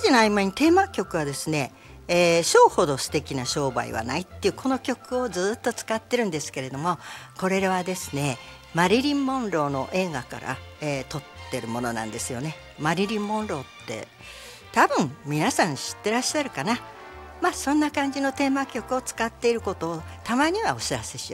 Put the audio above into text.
事の合間にテーマ曲はですね、賞ほど素敵な商売はないっていうこの曲をずっと使ってるんですけれども、これはですねマリリン・モンローの映画から、撮ってるものなんですよね。マリリン・モンローって多分皆さん知ってらっしゃるかな。そんな感じのテーマ曲を使っていることをたまにはお知らせし